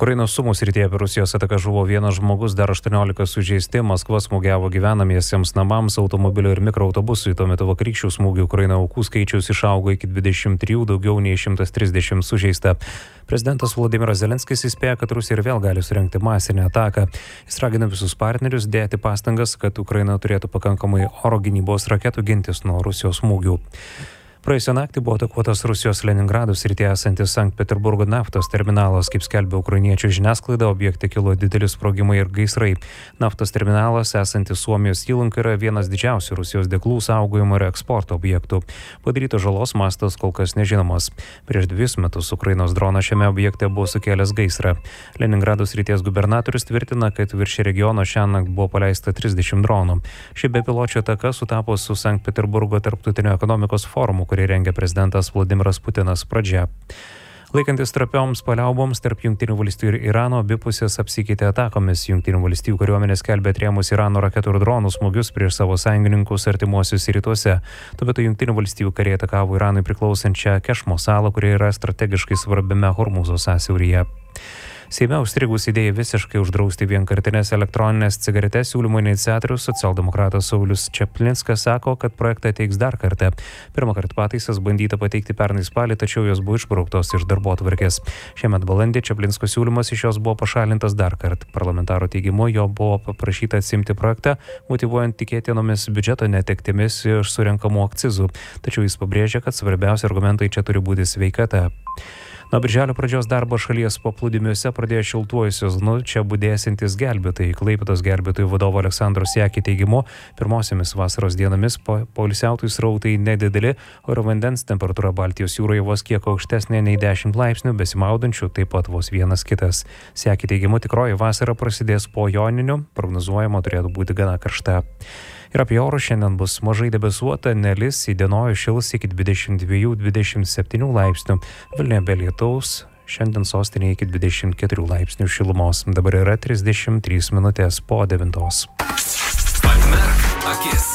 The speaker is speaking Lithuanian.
Ukrainos Sumų srityje per Rusijos ataką žuvo vienas žmogus, dar 18 sužeisti. Maskva smūgiavo gyvenamiesiems namams, automobilio ir mikroautobusui. Tuo metu vakarykščių smūgių Ukraina aukų skaičius išaugo iki 23, daugiau nei 130 sužeista. Prezidentas Volodymyras Zelenskis įspėja, kad Rusija ir vėl gali surengti masinę ataką. Jis ragina visus partnerius dėti pastangas, kad Ukraina turėtų pakankamai oro gynybos raketų gintis nuo Rusijos smūgių. Praėjusią naktį buvo atakuotas Rusijos Leningrado srityje esantis Sankt Peterburgo naftos terminalas. Kaip skelbia ukrainiečių žiniasklaida, objekte kilo dideli sprogimai ir gaisrai. Naftos terminalas esantis Suomijos įlankoje yra vienas didžiausių Rusijos degalų saugojimo ir eksporto objektų. Padarytos žalos mastas kol kas nežinomas. Prieš 2 metus Ukrainos dronas šiame objekte buvo sukėlęs gaisrą. Leningrado srities gubernatorius tvirtina, kad virš regiono šiąnakt buvo paleista 30 dronų. Ši bepiločio ataka sutapo su Sankt Peterburgo tarptautinio ekonomikos forumu, kurį rengia prezidentas Vladimiras Putinas pradžia. Laikantis trapioms paliauboms tarp Jungtinių valstijų ir Irano, abi pusės apsikeitė atakomis. Jungtinių valstijų kariuomenė skelbia atrėmus Irano raketų ir dronų smūgius prieš savo sąjungininkus artimuosiuose rytuose. Tuo metu Jungtinių valstijų kariai atakavo Iranui priklausančią Kešmo salą, kuri yra strategiškai svarbiame Hormūzo sąsiauryje. Seime užstrigus idėjai visiškai uždrausti vienkartinės elektroninės cigaretės siūlymo iniciatorius socialdemokratas Saulius Čaplinskas sako, kad projektą teiks dar kartą. Pirmą kartą pataisas bandyta pateikti pernai spalį, tačiau jos buvo išbrauktos iš darbotvarkės. Šiemet balandį Čaplinsko siūlymas iš jos buvo pašalintas dar kartą. Parlamentaro teigimu, jo buvo paprašyta atsimti projektą, motyvuojant tikėtinomis biudžeto netektimis iš surenkamų akcizų. Tačiau jis pabrėžia, kad svarbiausi argumentai čia turi būti sveikata. Nuo birželio pradžios darbo šalies paplūdimiuose pradėjo šiltuoju sezonu čia budėsiantys gelbėtojai. Klaipėdos gelbėtojų vadovo Aleksandro Siaki teigimu, pirmosiomis vasaros dienomis poilsiautojų srautai nedideli, o ir vandens temperatūra Baltijos jūroje vos kiek aukštesnė nei 10 laipsnių, besimaudančių taip pat vos vienas kitas. Siaki teigimu, tikroji vasara prasidės po joninių, prognozuojama turėtų būti gana karšta. Ir apie orus šiandien bus mažai debesuota, nelis, įdienojus šils iki 22-27 laipsnių. Vilniuje be lietaus, šiandien sostinėje iki 24 laipsnių šilumos. Dabar yra 33 minutės po 9. Pamerk akis.